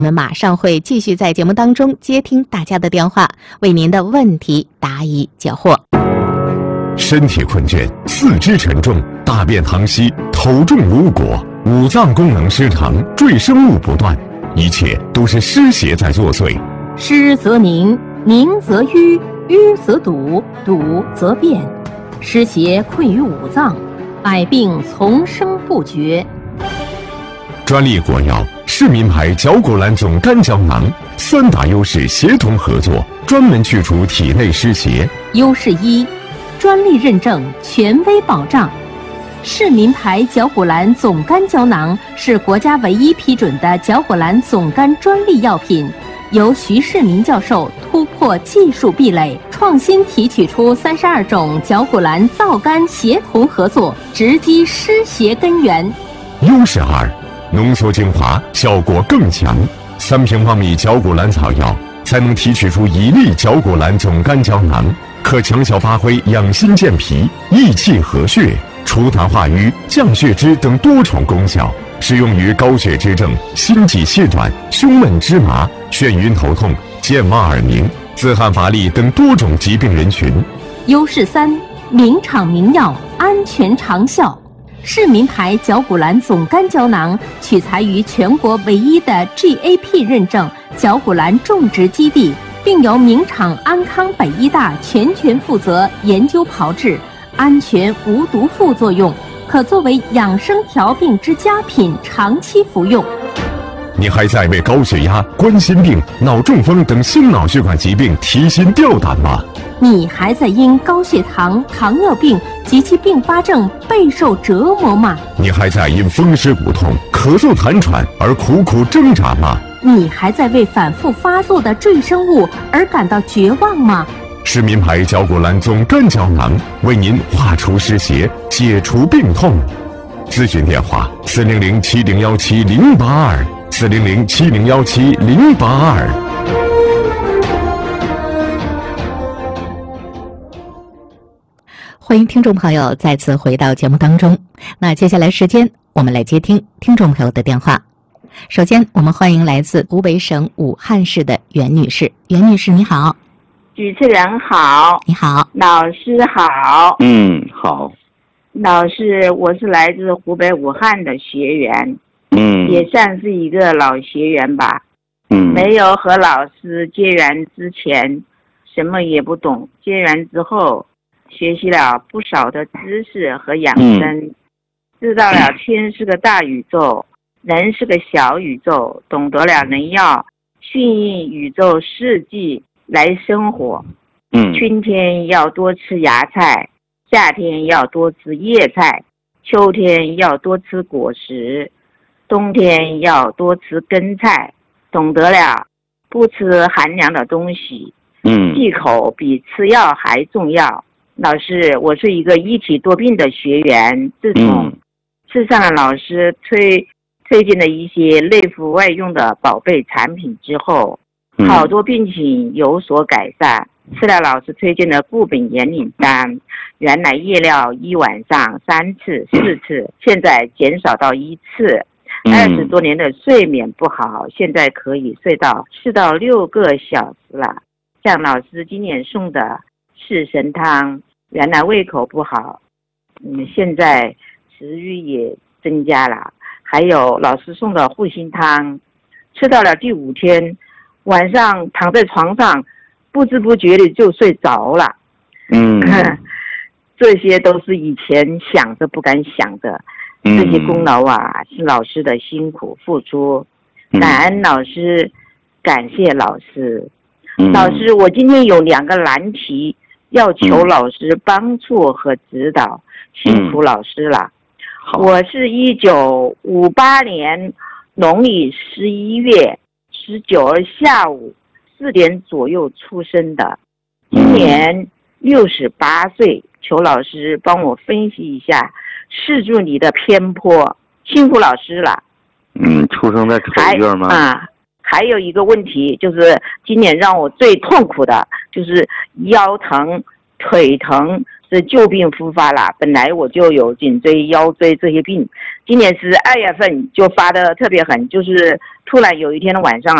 我们马上会继续在节目当中接听大家的电话，为您的问题答疑解惑。 身体困倦，四肢沉重，大便溏稀，头重如裹，五脏功能失常，赘生物不断，一切都是湿邪在作祟。 湿则凝，凝则瘀，瘀则堵，堵则变，湿邪困于五脏，百病丛生不绝。 专利果药市民牌绞果兰总干胶囊，3大优势协同合作，专门去除体内湿邪。 优势一，专利认证，权威保障。市民牌绞果兰总干胶囊是国家唯一批准的绞果兰总干专利药品，由徐世民教授突破技术壁垒，创新提取出32种绞果兰皂苷协同合作，直击湿邪根源。 优势二，浓缩精华，效果更强。3平方米绞果兰草药才能提取出1粒绞果兰总干胶囊，可强效发挥养心健脾、益气和血、除痰化瘀、降血脂等多重功效，适用于高血脂症、心悸气短、胸闷芝麻、眩晕头痛、健忘耳鸣、自汗乏力等多种疾病人群。 优势三，名厂名药，安全长效。市民牌绞果兰总干胶囊取材于全国唯一的 GAP 认证绞果兰种植基地，并由名厂安康北医大全权负责研究炮制，安全无毒副作用，可作为养生调病之佳品，长期服用。 你还在为高血压、冠心病、脑中风等心脑血管疾病提心吊胆吗？ 你还在因高血糖、糖尿病及其并发症备受折磨吗？ 你还在因风湿骨痛、咳嗽痰喘而苦苦挣扎吗？ 你还在为反复发作的赘生物而感到绝望吗？ 市民牌绞果兰总干胶囊为您化除湿邪，解除病痛。咨询电话：400-7017-082，400-7017-082。 欢迎听众朋友再次回到节目当中。那接下来时间，我们来接听听众朋友的电话。首先，我们欢迎来自湖北省武汉市的袁女士。袁女士，你好。 主持人好。 你好。 老师好。 好。 老师，我是来自湖北武汉的学员，也算是一个老学员吧。没有和老师结缘之前，什么也不懂，结缘之后，学习了不少的知识和养生，知道了天是个大宇宙，人是个小宇宙，懂得了人要顺应宇宙四季来生活。春天要多吃芽菜，夏天要多吃叶菜，秋天要多吃果实，冬天要多吃根菜。懂得了不吃寒凉的东西，忌口比吃药还重要。老师，我是一个一体多病的学员，自从吃上了老师推荐的一些内服外用的宝贝产品之后，好多病情有所改善。吃了老师推荐的固本延龄丹，原来夜尿1晚上3次4次，现在减少到1次。20多年的睡眠不好，现在可以睡到4到6个小时了。像老师今年送的四神汤，原来胃口不好，现在食欲也增加了。还有老师送的护心汤，吃到了第5天，晚上躺在床上不知不觉的就睡着了。这些都是以前想都不敢想的，这些功劳啊，是老师的辛苦付出，感恩老师，感谢老师。老师，我今天有2个难题要求老师帮助和指导，辛苦老师了。我是1958年农历11月19日下午4点左右出生的，今年68岁，求老师帮我分析一下四柱里的偏颇，辛苦老师了。 出生在丑月吗？ 还有一个问题，就是今年让我最痛苦的就是腰疼、腿疼、 是旧病复发了。本来我就有颈椎、腰椎这些病，今年是2月份就发的特别狠，就是突然有一天的晚上